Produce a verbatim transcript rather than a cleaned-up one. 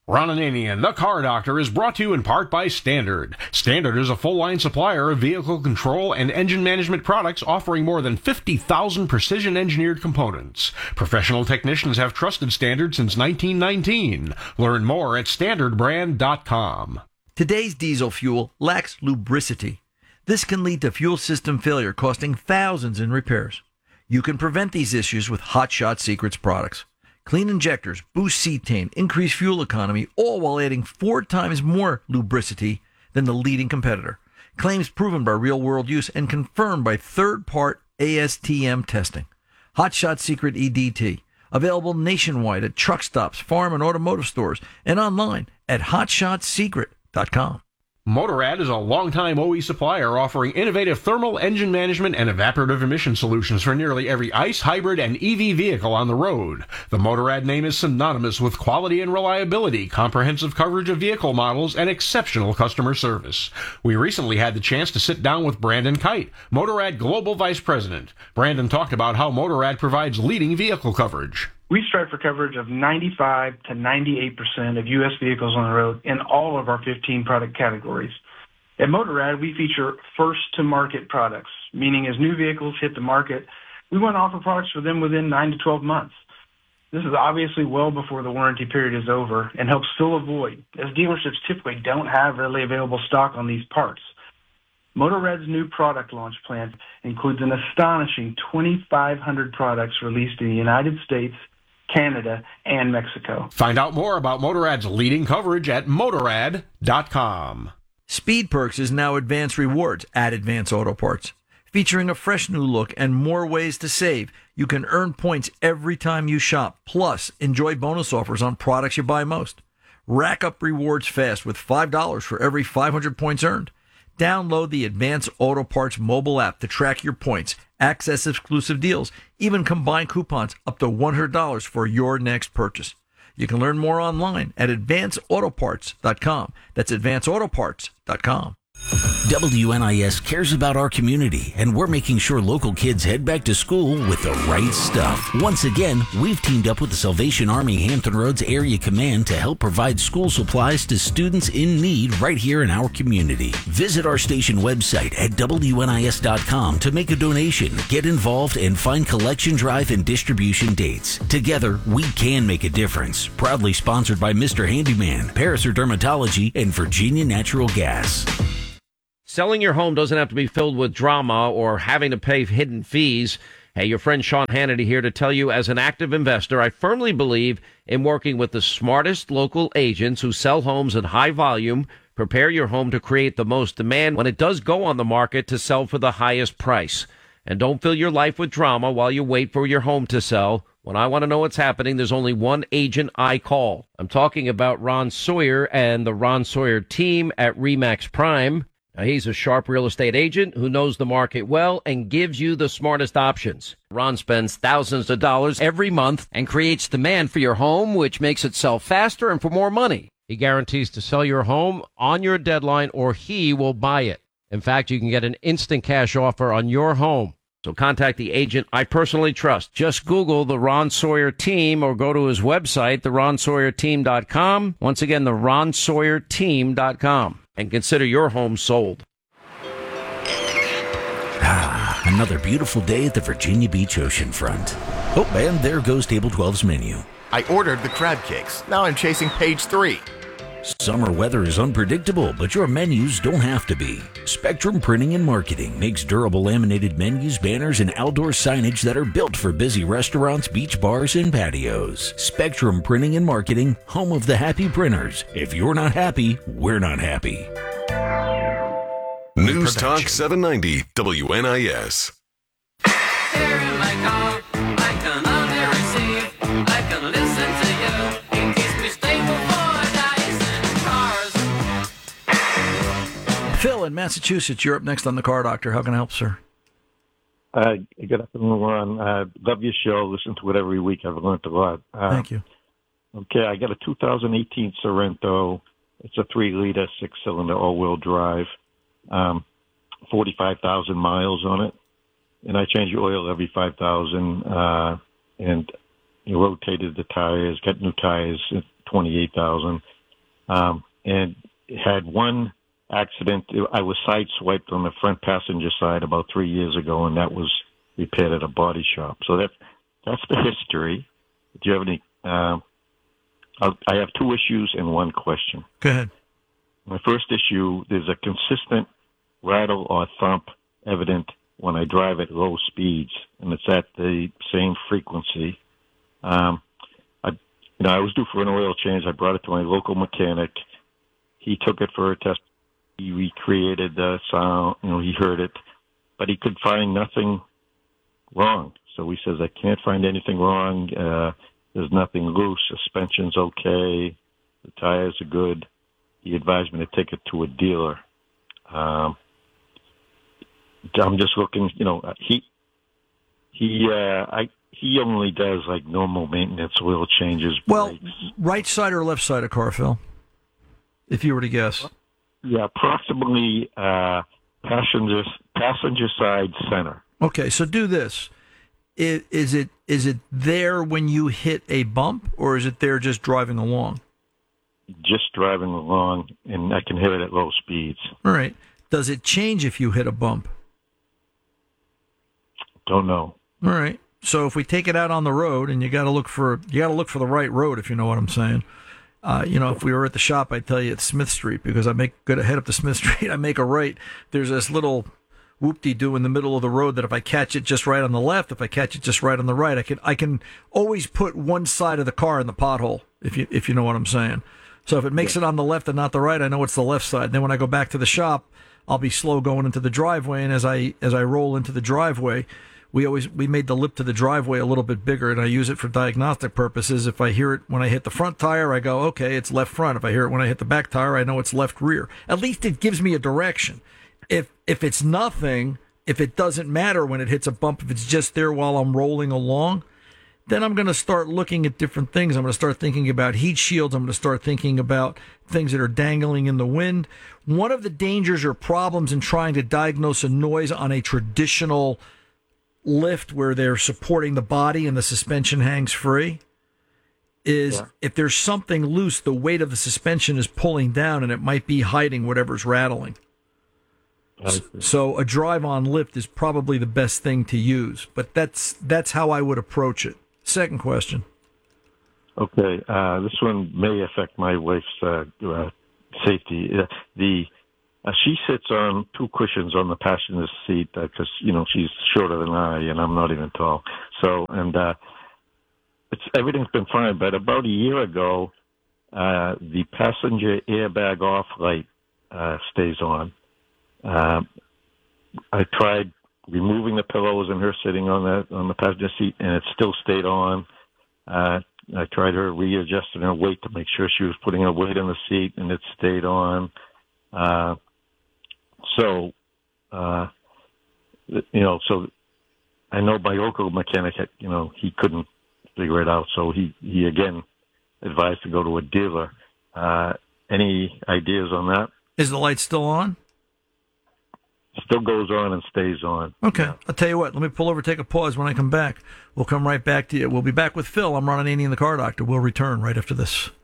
Ron Ananian, the Car Doctor, is brought to you in part by Standard. Standard is a full-line supplier of vehicle control and engine management products offering more than fifty thousand precision-engineered components. Professional technicians have trusted Standard since nineteen nineteen. Learn more at standard brand dot com. Today's diesel fuel lacks lubricity. This can lead to fuel system failure, costing thousands in repairs. You can prevent these issues with Hot Shot Secrets products. Clean injectors, boost cetane, increase fuel economy, all while adding four times more lubricity than the leading competitor. Claims proven by real-world use and confirmed by third-part A S T M testing. Hot Shot Secret E D T. Available nationwide at truck stops, farm and automotive stores, and online at hot shot secret dot com. Motorrad is a longtime O E supplier offering innovative thermal engine management and evaporative emission solutions for nearly every ICE, hybrid, and E V vehicle on the road. The Motorrad name is synonymous with quality and reliability, comprehensive coverage of vehicle models, and exceptional customer service. We recently had the chance to sit down with Brandon Kite, Motorrad Global Vice President. Brandon talked about how Motorrad provides leading vehicle coverage. We strive for coverage of ninety-five to ninety-eight percent of U S vehicles on the road in all of our fifteen product categories. At Motorrad, we feature first-to-market products, meaning as new vehicles hit the market, we want to offer products for them within nine to twelve months. This is obviously well before the warranty period is over and helps fill a void, as dealerships typically don't have readily available stock on these parts. Motorrad's new product launch plan includes an astonishing twenty-five hundred products released in the United States, Canada, and Mexico. Find out more about Motorrad's leading coverage at motorrad dot com. Speed Perks is now Advance Rewards at Advance Auto Parts. Featuring a fresh new look and more ways to save, you can earn points every time you shop, plus enjoy bonus offers on products you buy most. Rack up rewards fast with five dollars for every five hundred points earned. Download the Advance Auto Parts mobile app to track your points, access exclusive deals, even combine coupons up to one hundred dollars for your next purchase. You can learn more online at advance auto parts dot com. That's advance auto parts dot com. W N I S cares about our community, and we're making sure local kids head back to school with the right stuff. Once again, we've teamed up with the Salvation Army Hampton Roads Area Command to help provide school supplies to students in need right here in our community. Visit our station website at W N I S dot com to make a donation, get involved, and find collection drive and distribution dates. Together, we can make a difference. Proudly sponsored by Mister Handyman, Paraser Dermatology, and Virginia Natural Gas. Selling your home doesn't have to be filled with drama or having to pay hidden fees. Hey, your friend Sean Hannity here to tell you, as an active investor, I firmly believe in working with the smartest local agents who sell homes in high volume. Prepare your home to create the most demand when it does go on the market to sell for the highest price. And don't fill your life with drama while you wait for your home to sell. When I want to know what's happening, there's only one agent I call. I'm talking about Ron Sawyer and the Ron Sawyer team at RE/MAX Prime. Now, he's a sharp real estate agent who knows the market well and gives you the smartest options. Ron spends thousands of dollars every month and creates demand for your home, which makes it sell faster and for more money. He guarantees to sell your home on your deadline, or he will buy it. In fact, you can get an instant cash offer on your home. So contact the agent I personally trust. Just Google the Ron Sawyer team or go to his website, the ron sawyer team dot com. Once again, the ron sawyer team dot com. And consider your home sold. Ah, another beautiful day at the Virginia Beach oceanfront. Oh, and there goes Table twelve's menu. I ordered the crab cakes. Now I'm chasing page three. Summer weather is unpredictable, but your menus don't have to be. Spectrum Printing and Marketing makes durable laminated menus, banners, and outdoor signage that are built for busy restaurants, beach bars, and patios. Spectrum Printing and Marketing, home of the happy printers. If you're not happy, we're not happy. News Talk seven ninety W N I S. Phil in Massachusetts, you're up next on the Car Doctor. How can I help, sir? Uh, good afternoon, Ron. Uh, love your show. Listen to it every week. I've learned a lot. Uh, Thank you. Okay, I got a two thousand eighteen Sorento. It's a three-liter, six-cylinder, all-wheel drive. Um, forty-five thousand miles on it. And I change the oil every five thousand. Uh, and you rotated the tires, got new tires at twenty-eight thousand. um, and had one accident. I was sideswiped on the front passenger side about three years ago, and that was repaired at a body shop. So that that's the history. Do you have any? Uh, I'll, I have two issues and one question. Go ahead. My first issue: there's a consistent rattle or thump evident when I drive at low speeds, and it's at the same frequency. Um, I, you know, I was due for an oil change. I brought it to my local mechanic. He took it for a test. He recreated the sound. You know, he heard it, but he could find nothing wrong. So he says, I can't find anything wrong. Uh, there's nothing loose. Suspension's okay. The tires are good. He advised me to take it to a dealer. Um, I'm just looking, you know, he, he, uh, I, he only does like normal maintenance, oil changes. Well, brakes. right side or left side of car, Phil? If you were to guess. Yeah, approximately, uh, passenger, passenger side center. Okay, so do this. Is, is it is it there when you hit a bump, or is it there just driving along? Just driving along, and I can hit it at low speeds. All right. Does it change if you hit a bump? Don't know. All right. So if we take it out on the road, and you got to look for you got to look for the right road, if you know what I'm saying. Uh, you know, if we were at the shop, I'd tell you it's Smith Street, because I make good head up to Smith Street. I make a right. There's this little whoop-de-doo in the middle of the road that if I catch it just right on the left, if I catch it just right on the right, I can I can always put one side of the car in the pothole, if you if you know what I'm saying. So if it makes yeah. it on the left and not the right, I know it's the left side. Then when I go back to the shop, I'll be slow going into the driveway, and as I as I roll into the driveway, we always we made the lip to the driveway a little bit bigger, and I use it for diagnostic purposes. If I hear it when I hit the front tire, I go, okay, it's left front. If I hear it when I hit the back tire, I know it's left rear. At least it gives me a direction. If if it's nothing, if it doesn't matter when it hits a bump, if it's just there while I'm rolling along, then I'm going to start looking at different things. I'm going to start thinking about heat shields. I'm going to start thinking about things that are dangling in the wind. One of the dangers or problems in trying to diagnose a noise on a traditional lift where they're supporting the body and the suspension hangs free is yeah. if there's something loose, the weight of the suspension is pulling down, and it might be hiding whatever's rattling. So a drive-on lift is probably the best thing to use, but that's that's how I would approach it. Second question. Okay, uh, this one may affect my wife's uh, uh, safety. Uh, the uh, she sits on two cushions on the passenger seat because uh, you know she's shorter than I, and I'm not even tall. So and uh, it's everything's been fine, but about a year ago, uh, the passenger airbag off light uh, stays on. Uh, I tried removing the pillows and her sitting on that on the passenger seat, and it still stayed on. Uh, I tried her readjusting her weight to make sure she was putting her weight in the seat, and it stayed on. Uh, so, uh, you know, so I know my local mechanic, you know, he couldn't figure it out, so he, he again advised to go to a dealer. Uh, any ideas on that? Is the light still on? Still goes on and stays on. Okay. Yeah. I'll tell you what. Let me pull over, take a pause. When I come back, we'll come right back to you. We'll be back with Phil. I'm Ron Ananian, the Car Doctor. We'll return right after this.